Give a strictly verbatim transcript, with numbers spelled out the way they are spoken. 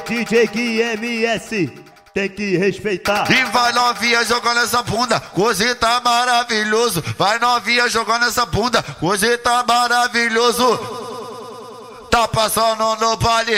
D J Gui M S, tem que respeitar. E vai novinha jogando essa bunda, hoje tá maravilhoso. Vai novinha jogando essa bunda, hoje tá maravilhoso. Tá passando no baile,